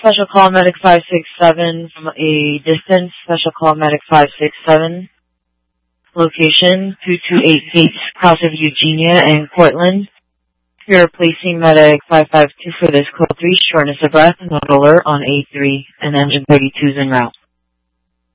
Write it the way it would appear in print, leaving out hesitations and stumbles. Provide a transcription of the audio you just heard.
Special Call Medic 567 from a distance. Special Call Medic 567. Location 228 Gates, Cross of Eugenia and Portland. You're replacing Medic 552 for this call 3, shortness of breath, not alert on A3, and engine 32 is en route.